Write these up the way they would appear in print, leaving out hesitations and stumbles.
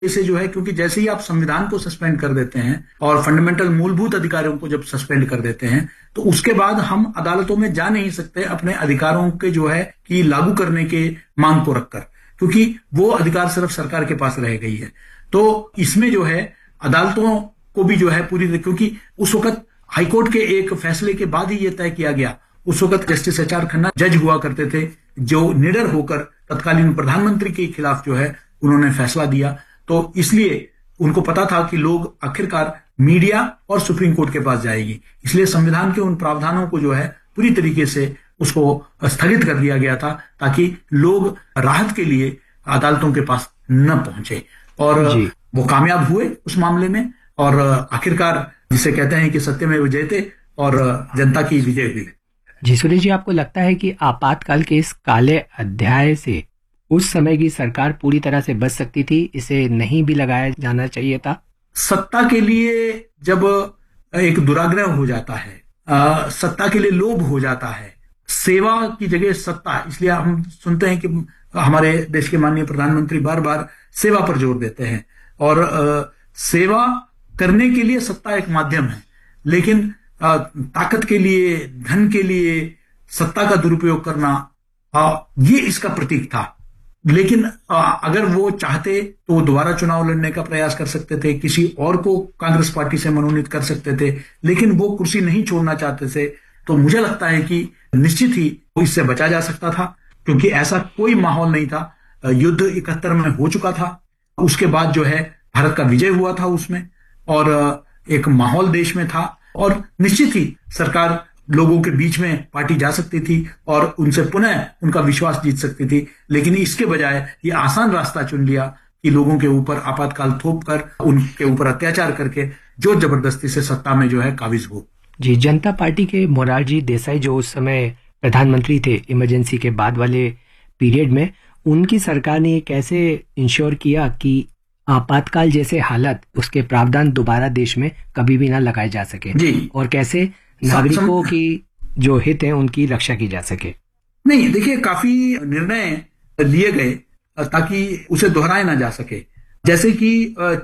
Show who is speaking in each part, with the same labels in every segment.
Speaker 1: इसे जो है, क्योंकि जैसे ही आप संविधान को सस्पेंड कर देते हैं और फंडामेंटल मूलभूत अधिकारों को जब सस्पेंड कर देते हैं, तो उसके बाद हम अदालतों में जा नहीं सकते अपने अधिकारों के जो है कि लागू करने के मांग को रखकर, क्योंकि वो अधिकार सिर्फ सरकार के पास रह गई है। तो इसमें जो है अदालतों को भी जो है पूरी, क्योंकि उस वक्त हाईकोर्ट के एक फैसले के बाद ही यह तय किया गया, उस वक्त जस्टिस एच.आर. खन्ना जज हुआ करते थे, जो निडर होकर तत्कालीन प्रधानमंत्री के खिलाफ जो है उन्होंने फैसला दिया। तो इसलिए उनको पता था कि लोग आखिरकार मीडिया और सुप्रीम कोर्ट के पास जाएगी, इसलिए संविधान के उन प्रावधानों को जो है पूरी तरीके से उसको स्थगित कर दिया गया था, ताकि लोग राहत के लिए अदालतों के पास न पहुंचे। और वो कामयाब हुए उस मामले में, और आखिरकार जिसे कहते हैं कि सत्यमेव जयते, और जनता की विजय हुई।
Speaker 2: जी सुरेश जी, आपको लगता है कि आपातकाल के इस काले अध्याय से उस समय की सरकार पूरी तरह से बच सकती थी, इसे नहीं भी लगाया जाना चाहिए था?
Speaker 1: सत्ता के लिए जब एक दुराग्रह हो जाता है, सत्ता के लिए लोभ हो जाता है, सेवा की जगह सत्ता, इसलिए हम सुनते हैं कि हमारे देश के माननीय प्रधानमंत्री बार बार सेवा पर जोर देते हैं, और सेवा करने के लिए सत्ता एक माध्यम है, लेकिन ताकत के लिए, धन के लिए सत्ता का दुरुपयोग करना, ये इसका प्रतीक था। लेकिन अगर वो चाहते तो वो दोबारा चुनाव लड़ने का प्रयास कर सकते थे, किसी और को कांग्रेस पार्टी से मनोनीत कर सकते थे, लेकिन वो कुर्सी नहीं छोड़ना चाहते थे। तो मुझे लगता है कि निश्चित ही इससे बचा जा सकता था, क्योंकि ऐसा कोई माहौल नहीं था। युद्ध 71 में हो चुका था, उसके बाद जो है भारत का विजय हुआ था उसमें, और एक माहौल देश में था, और निश्चित ही सरकार लोगों के बीच में पार्टी जा सकती थी और उनसे पुनः उनका विश्वास जीत सकती थी। लेकिन इसके बजाय ये आसान रास्ता चुन लिया कि लोगों के ऊपर आपातकाल थोप कर, उनके ऊपर अत्याचार करके जो जबरदस्ती से सत्ता में जो है काबिज हो।
Speaker 2: जी, जनता पार्टी के मोरारजी देसाई जो उस समय प्रधानमंत्री थे इमरजेंसी के बाद वाले पीरियड में, उनकी सरकार ने कैसे इंश्योर किया कि आपातकाल जैसे हालत, उसके प्रावधान दोबारा देश में कभी भी ना लगाए जा सके, और कैसे नागरिकों की जो हित है उनकी रक्षा की जा सके?
Speaker 1: नहीं, देखिए, काफी निर्णय लिए गए ताकि उसे दोहराया ना जा सके। जैसे कि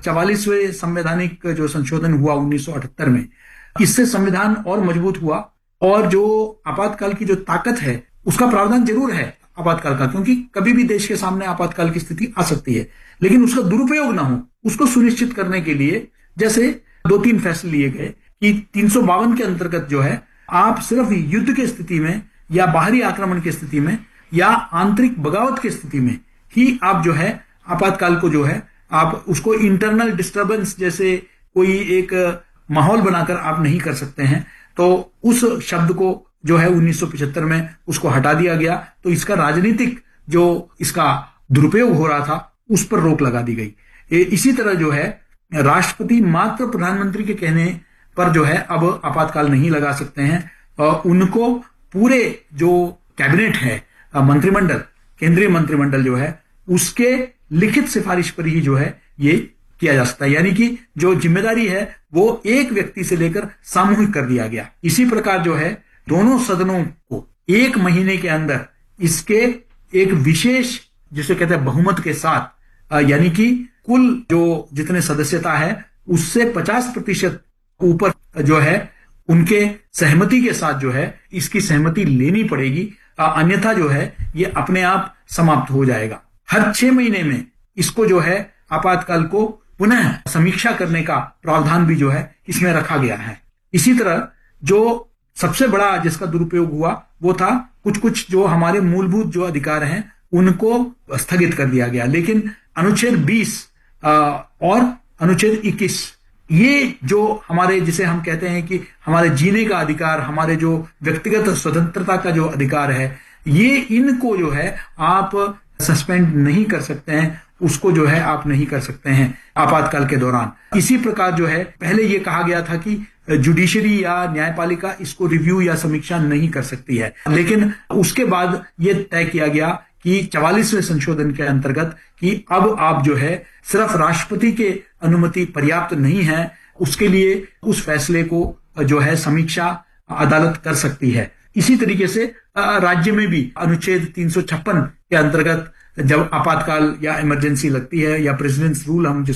Speaker 1: 44वें संवैधानिक जो संशोधन हुआ 1978 में, इससे संविधान और मजबूत हुआ, और जो आपातकाल की जो ताकत है उसका प्रावधान जरूर है आपातकाल का, क्योंकि कभी भी देश के सामने आपातकाल की स्थिति आ सकती है, लेकिन उसका दुरुपयोग ना हो, उसको सुनिश्चित करने के लिए जैसे 2-3 फैसले लिए गए कि 352 के अंतर्गत जो है आप सिर्फ युद्ध की स्थिति में, या बाहरी आक्रमण की स्थिति में, या आंतरिक बगावत की स्थिति में ही आप जो है आपातकाल को जो है आप उसको इंटरनल डिस्टर्बेंस जैसे कोई एक माहौल बनाकर आप नहीं कर सकते हैं। तो उस शब्द को जो है 1975 में उसको हटा दिया गया। तो इसका राजनीतिक जो इसका दुरुपयोग हो रहा था उस पर रोक लगा दी गई। इसी तरह जो है राष्ट्रपति मात्र प्रधानमंत्री के कहने पर जो है अब आपातकाल नहीं लगा सकते हैं। उनको पूरे जो कैबिनेट है, मंत्रिमंडल, केंद्रीय मंत्रिमंडल जो है, उसके लिखित सिफारिश पर ही जो है ये किया जा सकता है, यानी कि जो जिम्मेदारी है वो एक व्यक्ति से लेकर सामूहिक कर दिया गया। इसी प्रकार जो है दोनों सदनों को 1 महीने के अंदर इसके एक विशेष जिसे कहते हैं बहुमत के साथ, यानी कि कुल जो जितने सदस्यता है उससे 50% ऊपर जो है उनके सहमति के साथ जो है इसकी सहमति लेनी पड़ेगी, अन्यथा जो है ये अपने आप समाप्त हो जाएगा। हर 6 महीने में इसको जो है आपातकाल को पुनः समीक्षा करने का प्रावधान भी जो है इसमें रखा गया है। इसी तरह जो सबसे बड़ा जिसका दुरुपयोग हुआ वो था कुछ जो हमारे मूलभूत जो अधिकार हैं उनको स्थगित कर दिया गया। लेकिन अनुच्छेद 20 और अनुच्छेद 21 ये जो हमारे जिसे हम कहते हैं कि हमारे जीने का अधिकार, हमारे जो व्यक्तिगत स्वतंत्रता का जो अधिकार है, ये इनको जो है आप सस्पेंड नहीं कर सकते हैं, उसको जो है आप नहीं कर सकते हैं आपातकाल के दौरान। इसी प्रकार जो है पहले ये कहा गया था कि जुडिशरी या न्यायपालिका इसको रिव्यू या समीक्षा नहीं कर सकती है, लेकिन उसके बाद ये तय किया गया कि 44वें संशोधन के अंतर्गत कि अब आप जो है सिर्फ राष्ट्रपति के अनुमति पर्याप्त नहीं है, उसके लिए उस फैसले को जो है समीक्षा अदालत कर सकती है। इसी तरीके से राज्य में भी अनुच्छेद 356 के अंतर्गत जब आपातकाल या इमरजेंसी लगती है या प्रेसिडेंट्स रूल हम